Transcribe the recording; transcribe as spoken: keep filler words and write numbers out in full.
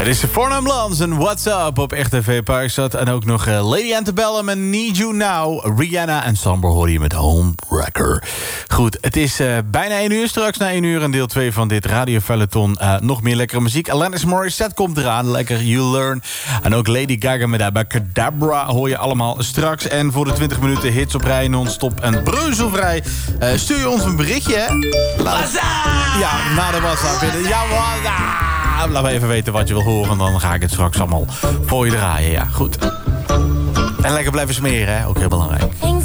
Het is de Fornum Blondes en What's Up op R T V Parkstad. En ook nog uh, Lady Antebellum en Need You Now. Rihanna en Samber hoor je met Homewrecker. Goed, het is uh, bijna één uur. Straks na één uur een deel twee van dit radiofeuilleton. Uh, nog meer lekkere muziek. Alanis Morissette komt eraan. Lekker You Learn. En ook Lady Gaga met Abracadabra hoor je allemaal straks. En voor de twintig minuten hits op rij, non-stop en breuzelvrij. Uh, stuur je ons een berichtje, hè? Laat... Ja, na de WhatsApp. Ja, WhatsApp. Laat me even weten wat je wil horen. Dan ga ik het straks allemaal voor je draaien. Ja, goed. En lekker blijven smeren, hè? Ook heel belangrijk.